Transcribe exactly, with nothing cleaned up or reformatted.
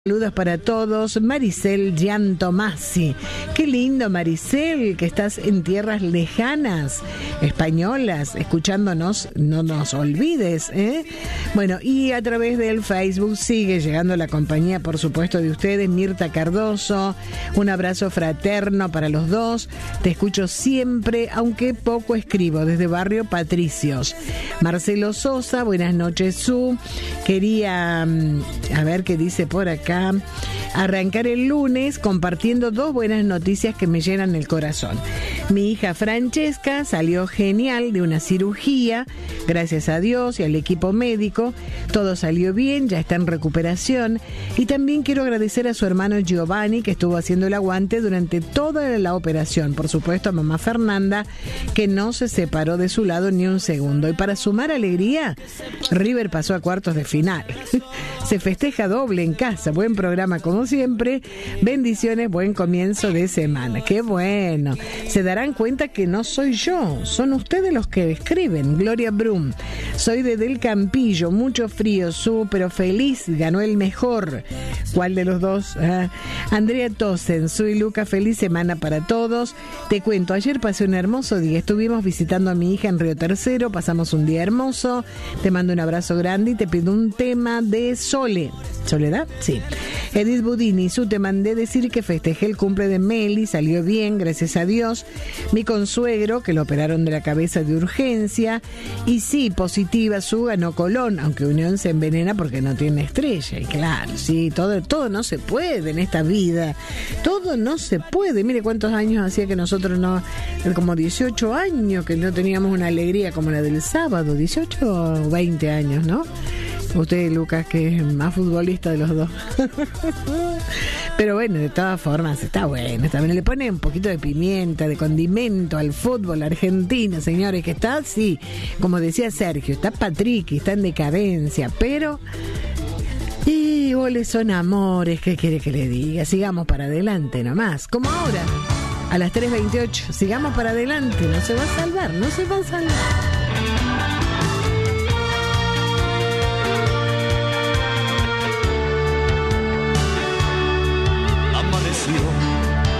Saludos para todos. Maricel Giantomasi. Qué lindo, Maricel, que estás en tierras lejanas, españolas, escuchándonos, no nos olvides, ¿eh? Bueno, y a través del Facebook sigue llegando la compañía, por supuesto, de ustedes. Mirta Cardoso, un abrazo fraterno para los dos. Te escucho siempre, aunque poco escribo, desde Barrio Patricios. Marcelo Sosa, buenas noches, Su. Quería, a ver qué dice por acá. Arrancar el lunes compartiendo dos buenas noticias que me llenan el corazón. Mi hija Francesca salió genial de una cirugía, gracias a Dios y al equipo médico. Todo salió bien, ya está en recuperación. Y también quiero agradecer a su hermano Giovanni, que estuvo haciendo el aguante durante toda la operación. Por supuesto a mamá Fernanda, que no se separó de su lado ni un segundo. Y para sumar alegría, River pasó a cuartos de final. Se festeja doble en casa. Buen programa como siempre. Bendiciones, buen comienzo de semana. Qué bueno. Se darán cuenta que no soy yo, son ustedes los que escriben. Gloria Brum. Soy de Del Campillo, mucho frío, Su, pero feliz, ganó el mejor. ¿Cuál de los dos? Ah. Andrea Tosen, soy Luca, feliz semana para todos. Te cuento, ayer pasé un hermoso día. Estuvimos visitando a mi hija en Río Tercero, pasamos un día hermoso. Te mando un abrazo grande y te pido un tema de Sole. ¿Soledad? Sí. Edith Budini, Su, te mandé decir que festejé el cumple de Meli, salió bien, gracias a Dios. Mi consuegro, que lo operaron de la cabeza de urgencia. Y sí, positiva, Su, ganó Colón, aunque Unión se envenena porque no tiene estrella. Y claro, sí, todo, todo no se puede en esta vida. Todo no se puede. Mire cuántos años hacía que nosotros no, como dieciocho años, que no teníamos una alegría como la del sábado. dieciocho o veinte años, ¿no? Usted, Lucas, que es más futbolista de los dos. Pero bueno, de todas formas, está bueno. También le pone un poquito de pimienta, de condimento al fútbol argentino, señores, que está así, como decía Sergio, está Patrick, está en decadencia, pero... Y goles son amores, ¿qué quiere que le diga? Sigamos para adelante nomás, como ahora, a las tres veintiocho. Sigamos para adelante, no se va a salvar, no se va a salvar.